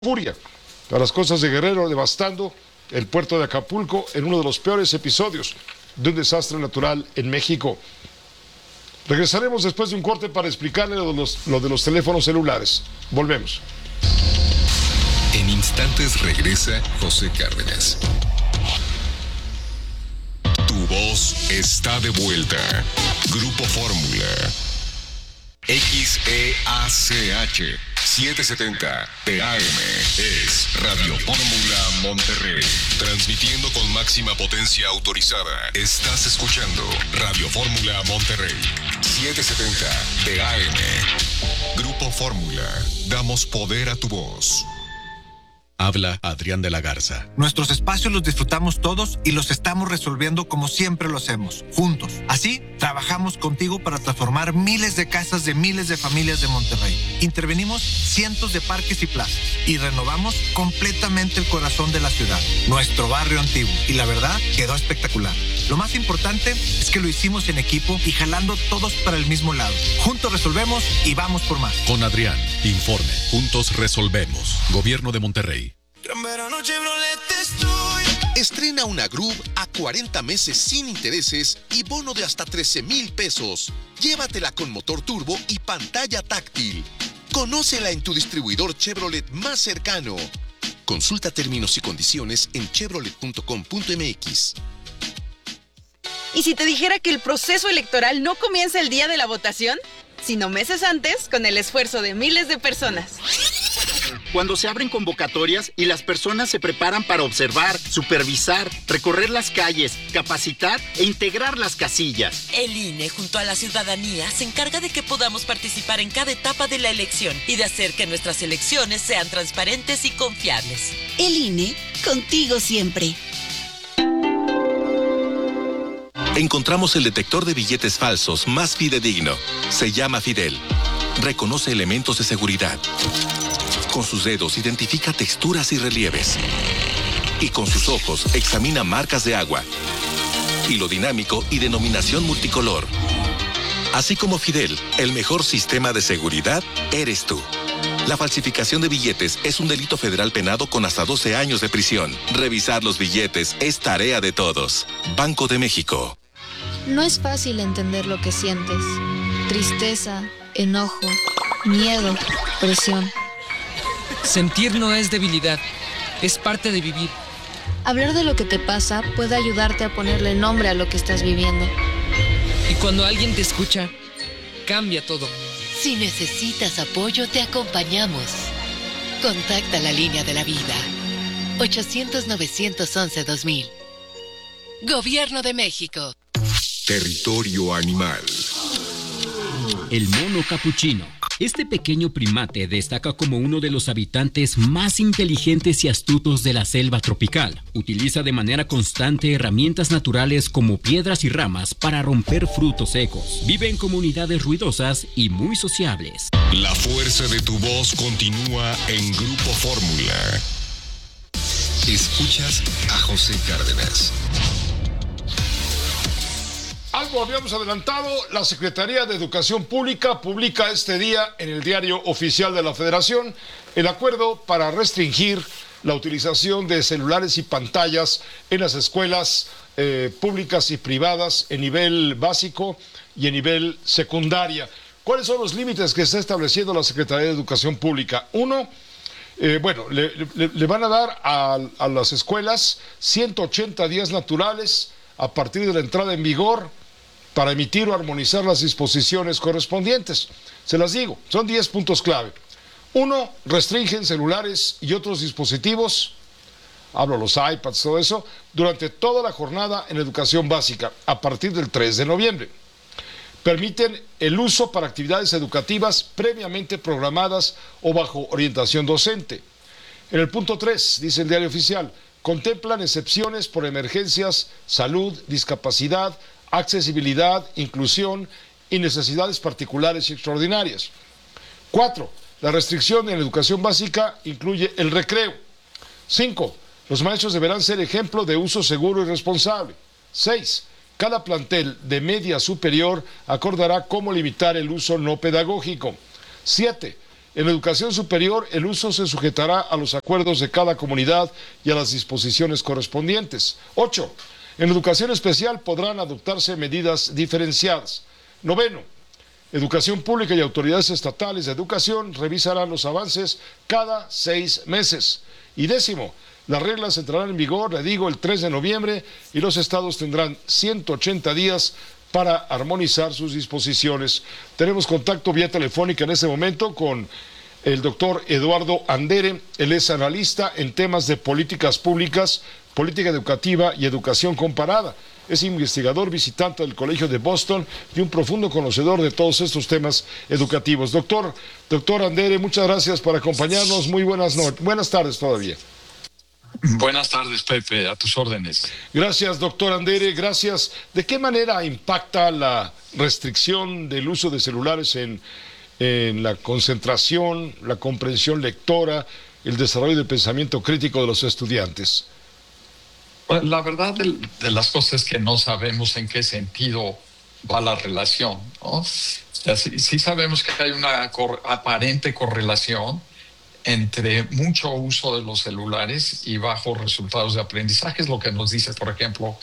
furia a las costas de Guerrero, devastando el puerto de Acapulco en uno de los peores episodios de un desastre natural en México. Regresaremos después de un corte para explicarle lo de los teléfonos celulares. Volvemos. En instantes regresa José Cárdenas. Tu voz está de vuelta. Grupo Fórmula. XEACH 770 TAM es Radio Fórmula Monterrey. Transmitiendo con máxima potencia autorizada. Estás escuchando Radio Fórmula Monterrey 770 TAM. Grupo Fórmula. Damos poder a tu voz. Habla Adrián de la Garza. Nuestros espacios los disfrutamos todos y los estamos resolviendo como siempre lo hacemos, juntos. Así, trabajamos contigo para transformar miles de casas de miles de familias de Monterrey. Intervenimos cientos de parques y plazas y renovamos completamente el corazón de la ciudad, nuestro barrio antiguo. Y la verdad, quedó espectacular. Lo más importante es que lo hicimos en equipo y jalando todos para el mismo lado. Juntos resolvemos y vamos por más. Con Adrián, informe. Juntos resolvemos. Gobierno de Monterrey. Estrena una Groove a 40 meses sin intereses y bono de hasta 13,000 pesos. Llévatela con motor turbo y pantalla táctil. Conócela en tu distribuidor Chevrolet más cercano. Consulta términos y condiciones en chevrolet.com.mx. ¿Y si te dijera que el proceso electoral no comienza el día de la votación, sino meses antes, con el esfuerzo de miles de personas? Cuando se abren convocatorias y las personas se preparan para observar, supervisar, recorrer las calles, capacitar e integrar las casillas. El INE, junto a la ciudadanía, se encarga de que podamos participar en cada etapa de la elección y de hacer que nuestras elecciones sean transparentes y confiables. El INE, contigo siempre. Encontramos el detector de billetes falsos más fidedigno. Se llama Fidel. Reconoce elementos de seguridad. Con sus dedos identifica texturas y relieves. Y con sus ojos examina marcas de agua. Hilo dinámico y denominación multicolor. Así como Fidel, el mejor sistema de seguridad eres tú. La falsificación de billetes es un delito federal penado con hasta 12 años de prisión. Revisar los billetes es tarea de todos. Banco de México. No es fácil entender lo que sientes. Tristeza, enojo, miedo, presión. Sentir no es debilidad, es parte de vivir. Hablar de lo que te pasa puede ayudarte a ponerle nombre a lo que estás viviendo. Y cuando alguien te escucha, cambia todo. Si necesitas apoyo, te acompañamos. Contacta la línea de la vida. 800-911-2000. Gobierno de México. Territorio animal. El mono capuchino. Este pequeño primate destaca como uno de los habitantes más inteligentes y astutos de la selva tropical. Utiliza de manera constante herramientas naturales como piedras y ramas para romper frutos secos. Vive en comunidades ruidosas y muy sociables. La fuerza de tu voz continúa en Grupo Fórmula. Escuchas a José Cárdenas. Algo habíamos adelantado, la Secretaría de Educación Pública publica este día en el Diario Oficial de la Federación el acuerdo para restringir la utilización de celulares y pantallas en las escuelas públicas y privadas en nivel básico y en nivel secundaria. ¿Cuáles son los límites que está estableciendo la Secretaría de Educación Pública? Uno, le van a dar a las escuelas 180 días naturales a partir de la entrada en vigor para emitir o armonizar las disposiciones correspondientes. Se las digo, son 10 puntos clave. 1, restringen celulares y otros dispositivos, hablo los iPads, todo eso, durante toda la jornada en educación básica, a partir del 3 de noviembre. Permiten el uso para actividades educativas previamente programadas o bajo orientación docente. En el punto 3, dice el Diario Oficial, contemplan excepciones por emergencias, salud, discapacidad, accesibilidad, inclusión y necesidades particulares y extraordinarias. 4. La restricción en la educación básica incluye el recreo. 5. Los maestros deberán ser ejemplo de uso seguro y responsable. 6. Cada plantel de media superior acordará cómo limitar el uso no pedagógico. 7. En educación superior, el uso se sujetará a los acuerdos de cada comunidad y a las disposiciones correspondientes. 8. En educación especial podrán adoptarse medidas diferenciadas. 9. Educación pública y autoridades estatales de educación revisarán los avances cada 6 meses. Y 10. Las reglas entrarán en vigor, le digo, el 3 de noviembre y los estados tendrán 180 días para armonizar sus disposiciones. Tenemos contacto vía telefónica en este momento con el doctor Eduardo Andere. Él es analista en temas de políticas públicas, política educativa y educación comparada. Es investigador visitante del Colegio de Boston y un profundo conocedor de todos estos temas educativos. Doctor Andere, muchas gracias por acompañarnos. Muy buenas tardes todavía. Buenas tardes, Pepe, a tus órdenes. Gracias, doctor Andere, gracias. ¿De qué manera impacta la restricción del uso de celulares en la concentración, la comprensión lectora, el desarrollo del pensamiento crítico de los estudiantes? Pues la verdad de las cosas es que no sabemos en qué sentido va la relación, ¿no? O sea, sí sabemos que hay una aparente correlación entre mucho uso de los celulares y bajos resultados de aprendizaje. Es lo que nos dice, por ejemplo,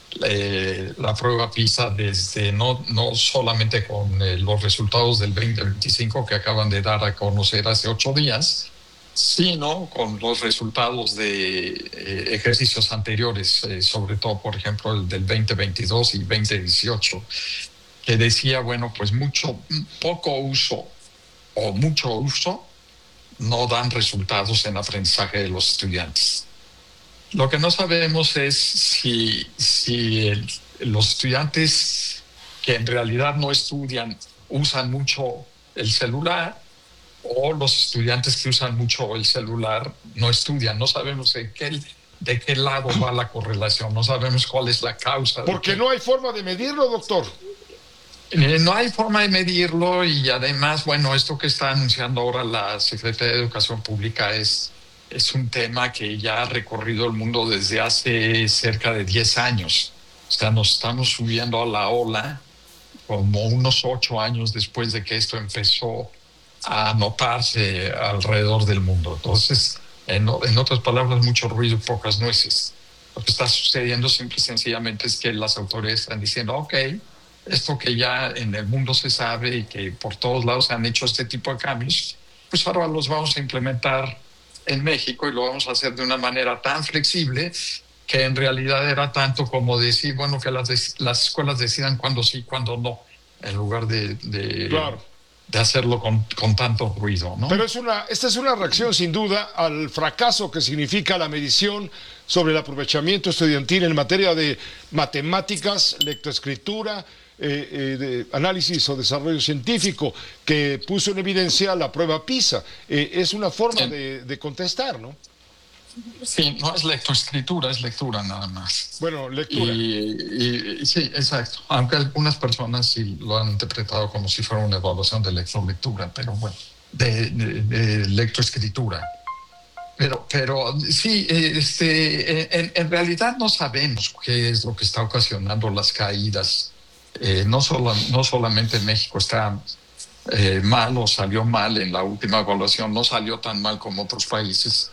la prueba PISA, desde no solamente con los resultados del 2025 que acaban de dar a conocer hace 8 días, sino con los resultados de ejercicios anteriores, sobre todo, por ejemplo, el del 2022 y 2018, que decía, bueno, pues poco uso o mucho uso no dan resultados en aprendizaje de los estudiantes. Lo que no sabemos es si los estudiantes que en realidad no estudian usan mucho el celular, o los estudiantes que usan mucho el celular no estudian. No sabemos de qué lado va la correlación, no sabemos cuál es la causa. Porque no hay forma de medirlo, doctor. No hay forma de medirlo, y además, bueno, esto que está anunciando ahora la Secretaría de Educación Pública es un tema que ya ha recorrido el mundo desde hace cerca de 10 años. O sea, nos estamos subiendo a la ola como unos 8 años después de que esto empezó a notarse alrededor del mundo. Entonces, en otras palabras, mucho ruido y pocas nueces. Lo que está sucediendo simple y sencillamente es que las autoridades están diciendo, ok, esto que ya en el mundo se sabe y que por todos lados se han hecho este tipo de cambios, pues ahora los vamos a implementar en México, y lo vamos a hacer de una manera tan flexible que en realidad era tanto como decir, bueno, que las escuelas decidan cuándo sí, cuándo no, en lugar de hacerlo con tanto ruido, ¿no? Pero esta es una reacción sin duda al fracaso que significa la medición sobre el aprovechamiento estudiantil en materia de matemáticas, lectoescritura, de análisis o desarrollo científico, que puso en evidencia la prueba PISA. Es una forma de contestar, ¿no? Sí, no es lectoescritura, es lectura nada más. Bueno, lectura. Y sí, exacto. Aunque algunas personas sí lo han interpretado como si fuera una evaluación de lectoescritura, pero bueno, de lectoescritura. Pero sí, en realidad no sabemos qué es lo que está ocasionando las caídas. No solamente en México está mal o salió mal en la última evaluación, no salió tan mal como otros países,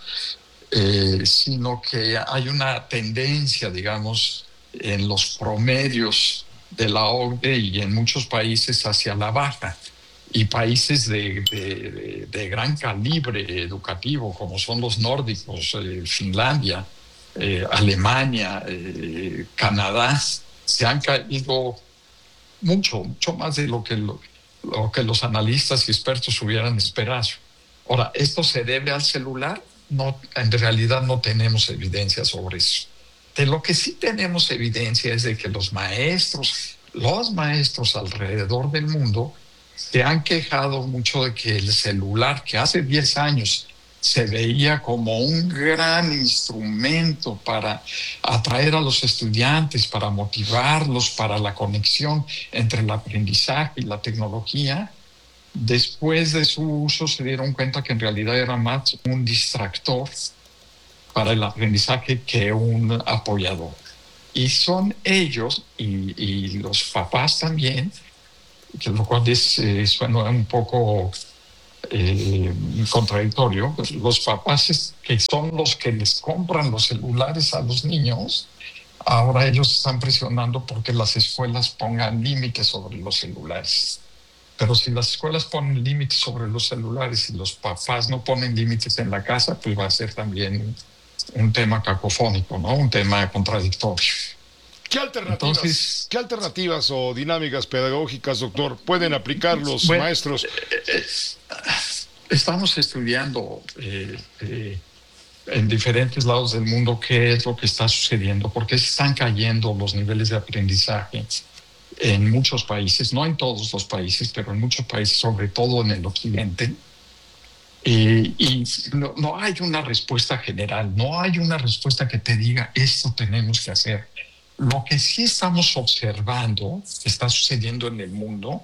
sino que hay una tendencia, digamos, en los promedios de la OCDE y en muchos países hacia la baja. Y países de gran calibre educativo, como son los nórdicos, Finlandia, Alemania, Canadá, se han caído mucho más de lo que los analistas y expertos hubieran esperado. Ahora, ¿esto se debe al celular? No, en realidad no tenemos evidencia sobre eso. De lo que sí tenemos evidencia es de que los maestros alrededor del mundo se han quejado mucho de que el celular, que hace 10 años se veía como un gran instrumento para atraer a los estudiantes, para motivarlos, para la conexión entre el aprendizaje y la tecnología, después de su uso se dieron cuenta que en realidad era más un distractor para el aprendizaje que un apoyador. Y son ellos y los papás también, que lo cual suena un poco contradictorio. Pues los papás que son los que les compran los celulares a los niños, ahora ellos están presionando porque las escuelas pongan límites sobre los celulares. Pero si las escuelas ponen límites sobre los celulares y los papás no ponen límites en la casa, pues va a ser también un tema cacofónico, ¿no? Un tema contradictorio. ¿Qué alternativas o dinámicas pedagógicas, doctor, pueden aplicar los maestros? Estamos estudiando en diferentes lados del mundo qué es lo que está sucediendo, por qué están cayendo los niveles de aprendizaje en muchos países, no en todos los países, pero en muchos países, sobre todo en el occidente. Y no hay una respuesta general, no hay una respuesta que te diga esto tenemos que hacer. Lo que sí estamos observando que está sucediendo en el mundo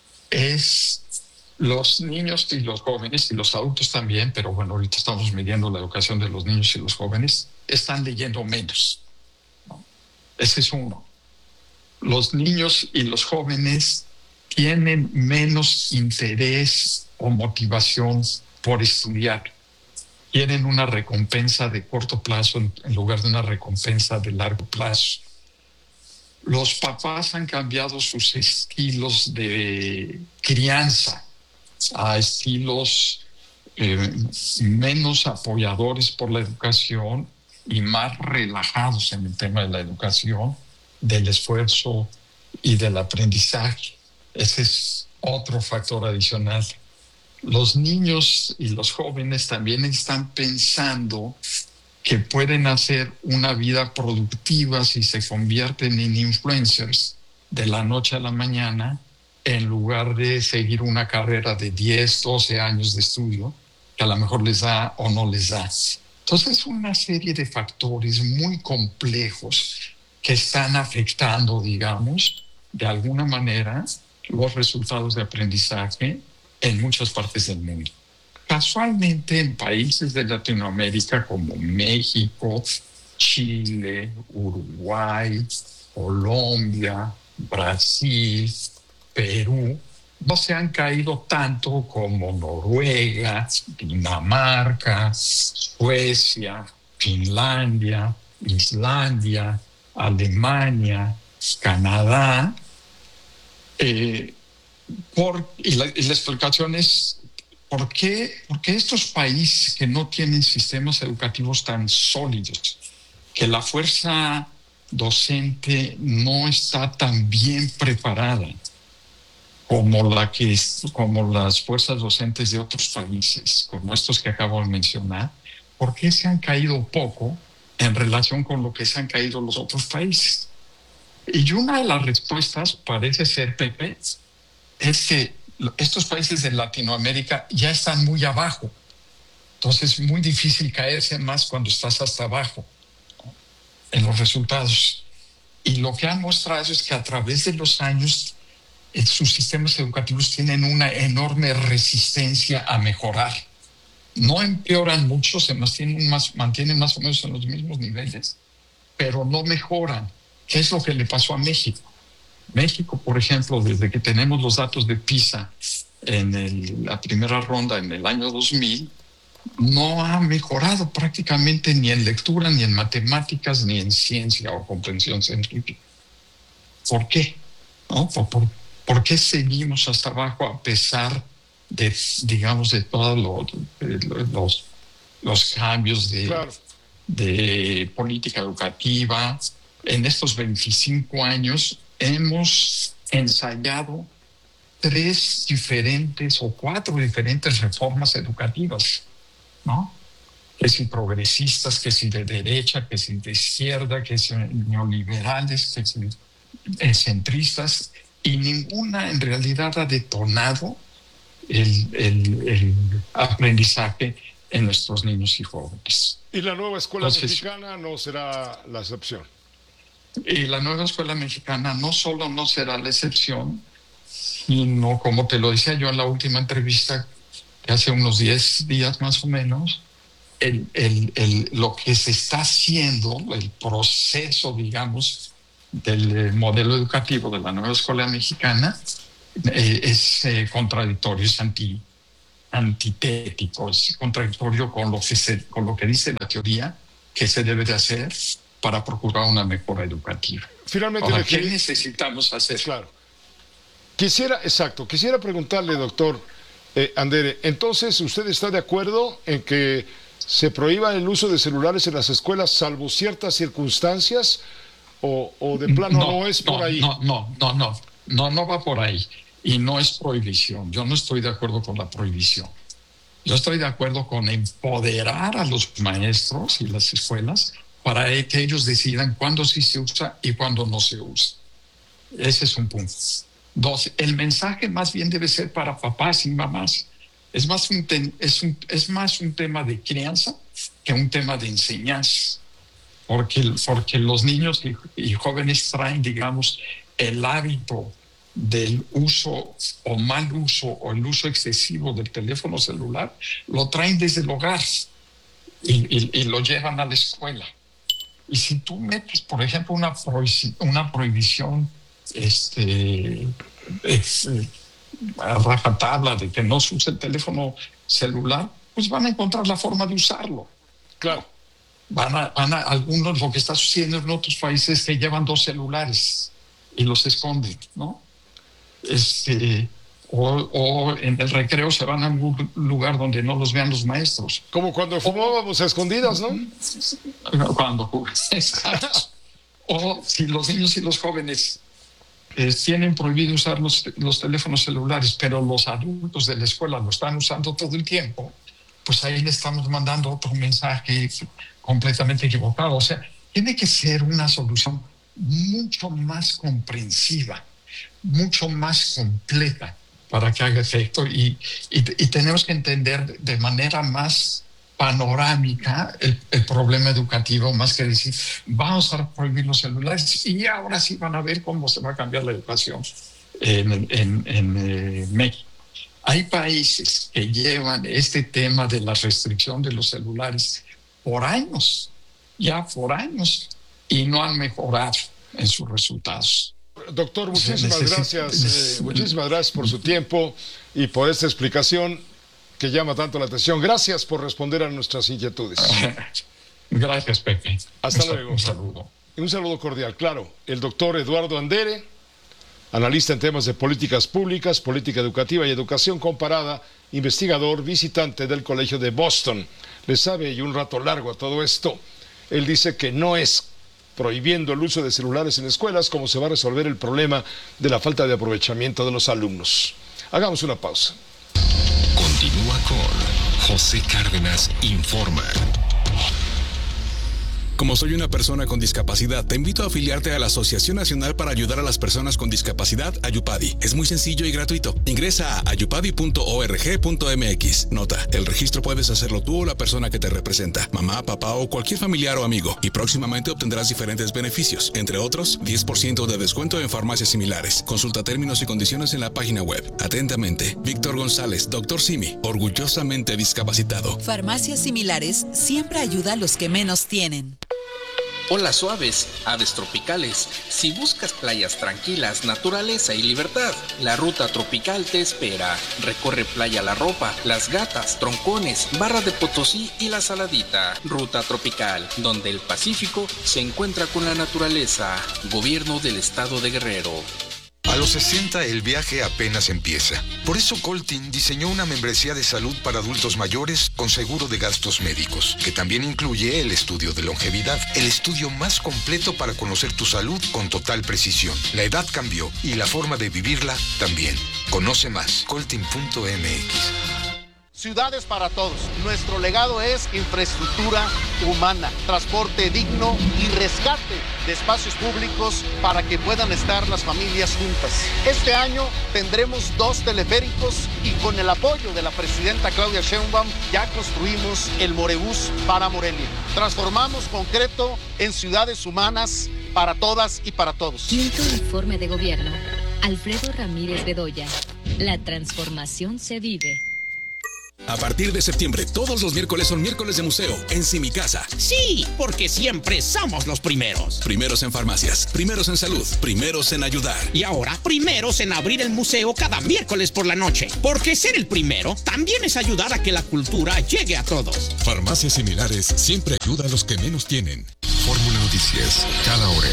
es los niños y los jóvenes y los adultos también, pero bueno, ahorita estamos midiendo la educación de los niños y los jóvenes, están leyendo menos, ¿no? Ese es uno. Los niños y los jóvenes tienen menos interés o motivación por estudiar. Quieren una recompensa de corto plazo en lugar de una recompensa de largo plazo. Los papás han cambiado sus estilos de crianza a estilos menos apoyadores por la educación y más relajados en el tema de la educación, del esfuerzo y del aprendizaje. Ese es otro factor adicional. Los niños y los jóvenes también están pensando que pueden hacer una vida productiva si se convierten en influencers de la noche a la mañana, en lugar de seguir una carrera de 10, 12 años de estudio, que a lo mejor les da o no les da. Entonces, una serie de factores muy complejos que están afectando, digamos, de alguna manera, los resultados de aprendizaje en muchas partes del mundo. Casualmente, en países de Latinoamérica como México, Chile, Uruguay, Colombia, Brasil, Perú, no se han caído tanto como Noruega, Dinamarca, Suecia, Finlandia, Islandia, Alemania, Canadá. Y la explicación es ¿por qué estos países que no tienen sistemas educativos tan sólidos, que la fuerza docente no está tan bien preparada como las fuerzas docentes de otros países, como estos que acabo de mencionar, ¿por qué se han caído poco en relación con lo que se han caído los otros países? Y una de las respuestas parece ser, Pepe, es que estos países de Latinoamérica ya están muy abajo. Entonces es muy difícil caerse más cuando estás hasta abajo, ¿no?, en los resultados. Y lo que han mostrado es que a través de los años sus sistemas educativos tienen una enorme resistencia a mejorar. No empeoran mucho, se mantienen más o menos en los mismos niveles, pero no mejoran. ¿Qué es lo que le pasó a México? México, por ejemplo, desde que tenemos los datos de PISA en la primera ronda en el año 2000, no ha mejorado prácticamente ni en lectura, ni en matemáticas, ni en ciencia o comprensión científica. ¿Por qué? ¿No? ¿Por qué seguimos hasta abajo a pesar de, digamos, de todos los cambios de política educativa? En estos 25 años hemos ensayado 3 diferentes o 4 diferentes reformas educativas, ¿no? Que si progresistas, que si de derecha, que si de izquierda, que si neoliberales, que si centristas, y ninguna en realidad ha detonado el aprendizaje en nuestros niños y jóvenes. ¿Y la nueva escuela mexicana no será la excepción? Y la nueva escuela mexicana no solo no será la excepción, sino, como te lo decía yo en la última entrevista, que hace unos 10 días más o menos, lo que se está haciendo, el proceso, digamos, del modelo educativo de la nueva escuela mexicana es contradictorio, es antitético, es contradictorio con lo que dice la teoría que se debe de hacer para procurar una mejora educativa. Finalmente, ahora, ¿qué necesitamos hacer? Claro. Quisiera preguntarle, doctor Andere, entonces, ¿usted está de acuerdo en que se prohíba el uso de celulares en las escuelas salvo ciertas circunstancias o de plano no es por ahí? No va por ahí. Y no es prohibición. Yo no estoy de acuerdo con la prohibición. Yo estoy de acuerdo con empoderar a los maestros y las escuelas para que ellos decidan cuándo sí se usa y cuándo no se usa. Ese es un punto. 2, el mensaje más bien debe ser para papás y mamás. Es más un tema de crianza que un tema de enseñanza. Porque los niños y jóvenes traen, digamos, el hábito del uso o mal uso o el uso excesivo del teléfono celular, lo traen desde el hogar y lo llevan a la escuela. Y si tú metes, por ejemplo, una prohibición a rajatabla de que no se use el teléfono celular, pues van a encontrar la forma de usarlo. Claro. Algunos, lo que está sucediendo en otros países, que llevan 2 celulares y los esconden, ¿no? O en el recreo se van a algún lugar donde no los vean los maestros. Como cuando fumábamos a escondidas, ¿no? Exacto. O si los niños y los jóvenes tienen prohibido usar los teléfonos celulares, pero los adultos de la escuela lo están usando todo el tiempo, pues ahí le estamos mandando otro mensaje completamente equivocado. O sea, tiene que ser una solución mucho más comprensiva, mucho más completa para que haga efecto y tenemos que entender de manera más panorámica el problema educativo, más que decir vamos a prohibir los celulares y ahora sí van a ver cómo se va a cambiar la educación en México. Hay países que llevan este tema de la restricción de los celulares por años y no han mejorado en sus resultados. Doctor, muchísimas gracias por su tiempo y por esta explicación que llama tanto la atención. Gracias por responder a nuestras inquietudes. Gracias, Pepe. Hasta luego. Un saludo. Un saludo cordial, claro. El doctor Eduardo Andere, analista en temas de políticas públicas, política educativa y educación comparada, investigador, visitante del Colegio de Boston. Le sabe y un rato largo a todo esto. Él dice que no es prohibiendo el uso de celulares en escuelas como se va a resolver el problema de la falta de aprovechamiento de los alumnos. Hagamos una pausa. Continúa con José Cárdenas Informa. Como soy una persona con discapacidad, te invito a afiliarte a la Asociación Nacional para Ayudar a las Personas con Discapacidad, Ayupadi. Es muy sencillo y gratuito. Ingresa a ayupadi.org.mx. Nota, el registro puedes hacerlo tú o la persona que te representa, mamá, papá o cualquier familiar o amigo. Y próximamente obtendrás diferentes beneficios, entre otros, 10% de descuento en farmacias similares. Consulta términos y condiciones en la página web. Atentamente, Víctor González, Dr. Simi, orgullosamente discapacitado. Farmacias Similares siempre ayuda a los que menos tienen. Olas suaves, aves tropicales. Si buscas playas tranquilas, naturaleza y libertad, la Ruta Tropical te espera. Recorre Playa La Ropa, Las Gatas, Troncones, Barra de Potosí y La Saladita. Ruta Tropical, donde el Pacífico se encuentra con la naturaleza. Gobierno del Estado de Guerrero. A los 60 el viaje apenas empieza. Por eso Coltin diseñó una membresía de salud para adultos mayores con seguro de gastos médicos, que también incluye el estudio de longevidad, el estudio más completo para conocer tu salud con total precisión. La edad cambió y la forma de vivirla también. Conoce más, coltin.mx. Ciudades para todos. Nuestro legado es infraestructura humana, transporte digno y rescate de espacios públicos para que puedan estar las familias juntas. Este año tendremos 2 teleféricos y con el apoyo de la presidenta Claudia Sheinbaum ya construimos el Morebús para Morelia. Transformamos concreto en ciudades humanas para todas y para todos. Quinto informe de gobierno. Alfredo Ramírez Bedoya. La transformación se vive. A partir de septiembre, todos los miércoles son miércoles de museo en Simicasa. Sí, porque siempre somos los primeros. Primeros en farmacias, primeros en salud, primeros en ayudar. Y ahora, primeros en abrir el museo cada miércoles por la noche. Porque ser el primero también es ayudar a que la cultura llegue a todos. Farmacias Similares siempre ayuda a los que menos tienen. Fórmula Noticias, cada hora.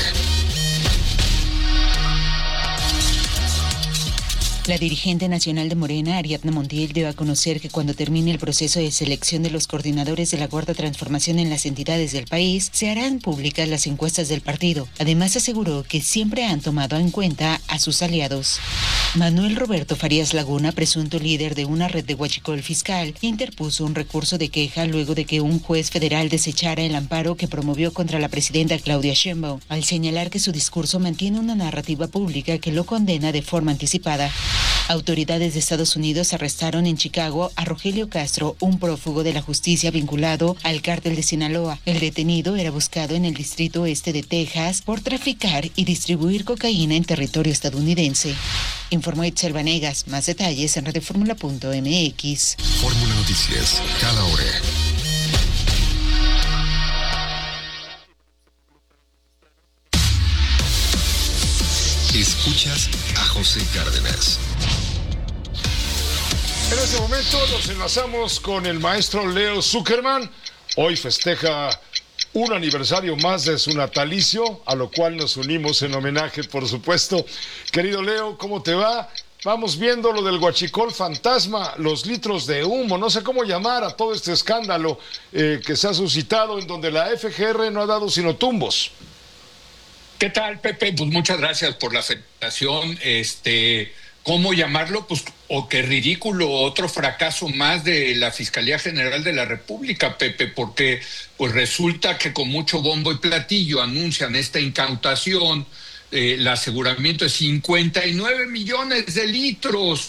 La dirigente nacional de Morena, Ariadna Montiel, dio a conocer que cuando termine el proceso de selección de los coordinadores de la Cuarta Transformación en las entidades del país, se harán públicas las encuestas del partido. Además, aseguró que siempre han tomado en cuenta a sus aliados. Manuel Roberto Farías Laguna, presunto líder de una red de huachicol fiscal, interpuso un recurso de queja luego de que un juez federal desechara el amparo que promovió contra la presidenta Claudia Sheinbaum, al señalar que su discurso mantiene una narrativa pública que lo condena de forma anticipada. Autoridades de Estados Unidos arrestaron en Chicago a Rogelio Castro, un prófugo de la justicia vinculado al cártel de Sinaloa. El detenido era buscado en el distrito este de Texas por traficar y distribuir cocaína en territorio estadounidense. Informó Itzel Vanegas. Más detalles en radioformula.mx. Fórmula Noticias, cada hora. Escuchas a José Cárdenas. En este momento nos enlazamos con el maestro Leo Zuckerman. Hoy festeja un aniversario más de su natalicio, a lo cual nos unimos en homenaje, por supuesto. Querido Leo, ¿cómo te va? Vamos viendo lo del huachicol fantasma, los litros de humo, no sé cómo llamar a todo este escándalo que se ha suscitado, en donde la FGR no ha dado sino tumbos. ¿Qué tal, Pepe? Pues muchas gracias por la felicitación. ¿Cómo llamarlo? Pues, o qué ridículo, otro fracaso más de la Fiscalía General de la República, Pepe, porque pues resulta que con mucho bombo y platillo anuncian esta incautación, el aseguramiento de 59 millones de litros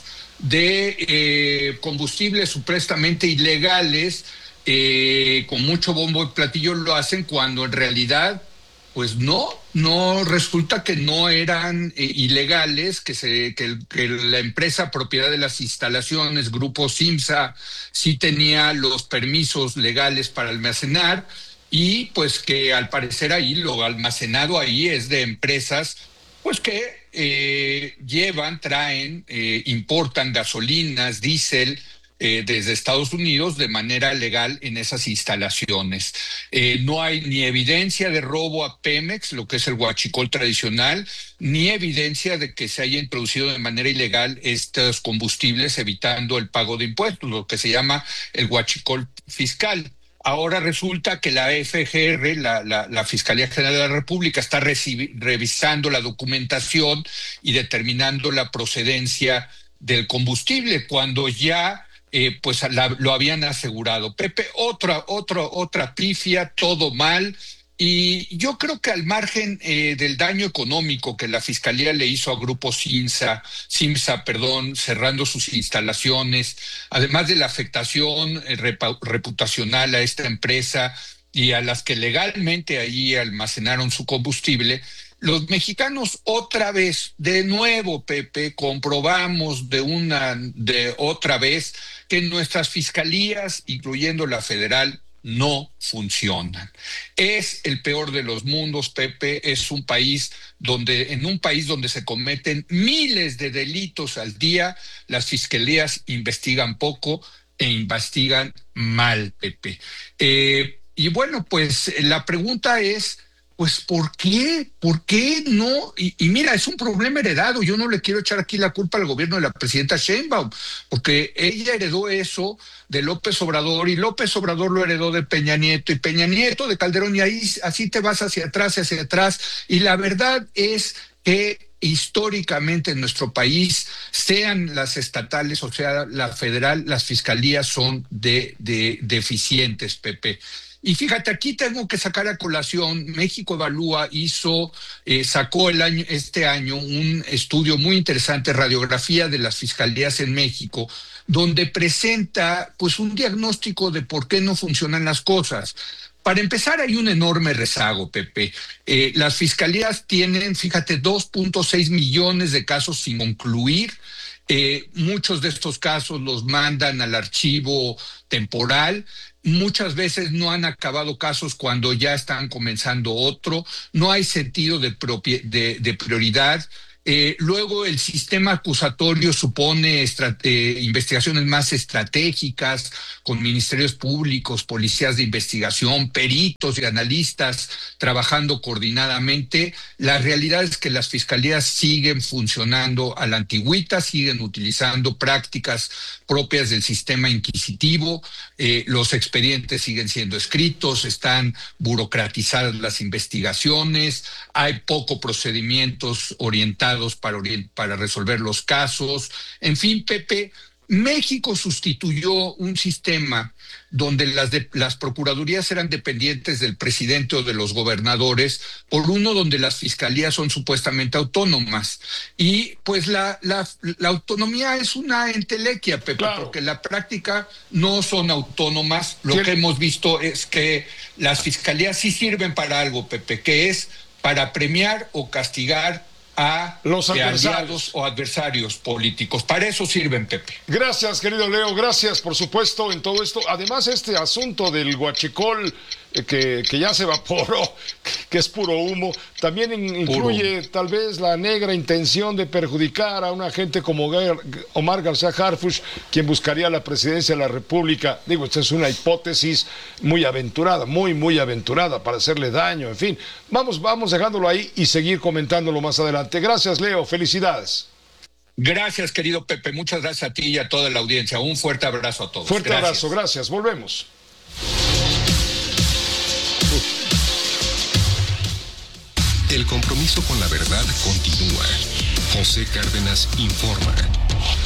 de combustibles supuestamente ilegales, con mucho bombo y platillo lo hacen cuando en realidad pues no resulta que no eran ilegales, que la empresa propiedad de las instalaciones, Grupo Simsa, sí tenía los permisos legales para almacenar, y pues que al parecer ahí lo almacenado ahí es de empresas pues que traen, importan gasolinas, diésel, desde Estados Unidos de manera legal en esas instalaciones. No hay ni evidencia de robo a Pemex, lo que es el huachicol tradicional, ni evidencia de que se haya introducido de manera ilegal estos combustibles evitando el pago de impuestos, lo que se llama el huachicol fiscal. Ahora resulta que la FGR, la Fiscalía General de la República, está revisando la documentación y determinando la procedencia del combustible, cuando ya lo habían asegurado. Pepe, otra pifia, todo mal, y yo creo que al margen del daño económico que la Fiscalía le hizo a Grupo Simsa, cerrando sus instalaciones, además de la afectación reputacional a esta empresa y a las que legalmente allí almacenaron su combustible, los mexicanos otra vez, de nuevo, Pepe, comprobamos de otra vez que nuestras fiscalías, incluyendo la federal, no funcionan. Es el peor de los mundos, Pepe. Es en un país donde se cometen miles de delitos al día, las fiscalías investigan poco e investigan mal, Pepe. Y bueno, pues la pregunta es, pues, ¿por qué? ¿Por qué no? Y mira, es un problema heredado. Yo no le quiero echar aquí la culpa al gobierno de la presidenta Sheinbaum, porque ella heredó eso de López Obrador, y López Obrador lo heredó de Peña Nieto, y Peña Nieto de Calderón, y ahí así te vas hacia atrás. Y la verdad es que históricamente en nuestro país, sean las estatales o sea la federal, las fiscalías son deficientes, Pepe. Y fíjate, aquí tengo que sacar a colación, México Evalúa sacó este año un estudio muy interesante, radiografía de las fiscalías en México, donde presenta pues un diagnóstico de por qué no funcionan las cosas. Para empezar, hay un enorme rezago, Pepe. Las fiscalías tienen, fíjate, 2.6 millones de casos sin concluir, Muchos de estos casos los mandan al archivo temporal. Muchas veces no han acabado casos cuando ya están comenzando otro. No hay sentido de prioridad. Luego el sistema acusatorio supone investigaciones más estratégicas con ministerios públicos, policías de investigación, peritos y analistas trabajando coordinadamente. La realidad es que las fiscalías siguen funcionando a la antigüita, siguen utilizando prácticas propias del sistema inquisitivo. Los expedientes siguen siendo escritos, están burocratizadas las investigaciones, hay pocos procedimientos orientados para resolver los casos. En fin, Pepe, México sustituyó un sistema donde las procuradurías eran dependientes del presidente o de los gobernadores por uno donde las fiscalías son supuestamente autónomas. Y pues la autonomía es una entelequia, Pepe, claro, porque en la práctica no son autónomas. Lo que hemos visto es que las fiscalías sí sirven para algo, Pepe, que es para premiar o castigar a los aliados o adversarios políticos. Para eso sirven, Pepe. Gracias, querido Leo, gracias, por supuesto, en todo esto. Además, este asunto del huachicol que ya se evaporó, que es puro humo, también incluye tal vez la negra intención de perjudicar a una gente como Omar García Harfuch, quien buscaría la presidencia de la República. Digo, esta es una hipótesis muy aventurada, muy aventurada, para hacerle daño, en fin. Vamos dejándolo ahí y seguir comentándolo más adelante. Gracias, Leo, felicidades. Gracias, querido Pepe, muchas gracias a ti y a toda la audiencia. Un fuerte abrazo a todos. Fuerte abrazo, gracias, volvemos. El compromiso con la verdad continúa. José Cárdenas informa.